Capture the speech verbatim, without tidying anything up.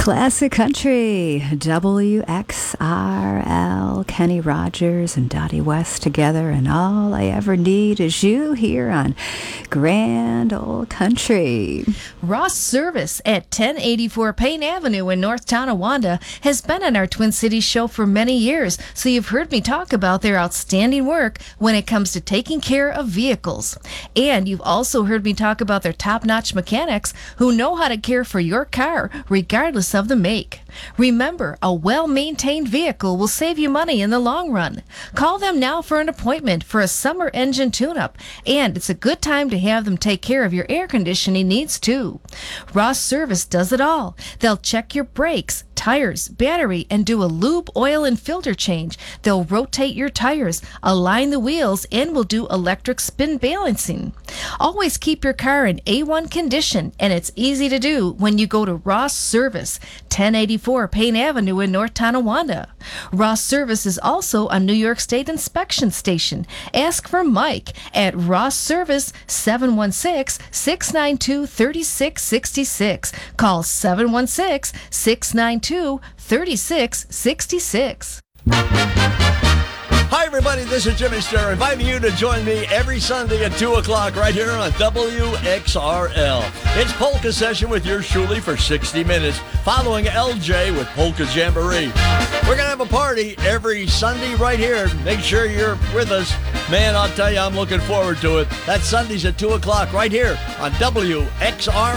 Classic Country, W X R L, Kenny Rogers and Dottie West together, and all I ever need is you here on Grand Old Country. Ross Service at ten eighty-four Payne Avenue in North Tonawanda has been on our Twin Cities show for many years, so you've heard me talk about their outstanding work when it comes to taking care of vehicles. And you've also heard me talk about their top-notch mechanics who know how to care for your car, regardless of the make. Remember, a well-maintained vehicle will save you money in the long run. Call them now for an appointment for a summer engine tune-up, and it's a good time to have them take care of your air conditioning needs too. Ross Service does it all. They'll check your brakes, tires, battery, and do a lube, oil, and filter change. They'll rotate your tires, align the wheels, and will do electric spin balancing. Always keep your car in A one condition, and it's easy to do when you go to Ross Service, ten eighty-four Payne Avenue in North Tonawanda. Ross Service is also a New York State inspection station. Ask for Mike at Ross Service, seven one six, six nine two, three six six six. Call seven one six, six nine two, three six six six. Hi, everybody. This is Jimmy Sturr, inviting you to join me every Sunday at two o'clock right here on W X R L. It's Polka Session with yours truly for sixty minutes, following L J with Polka Jamboree. We're going to have a party every Sunday right here. Make sure you're with us. Man, I'll tell you, I'm looking forward to it. That's Sundays at two o'clock right here on W X R L.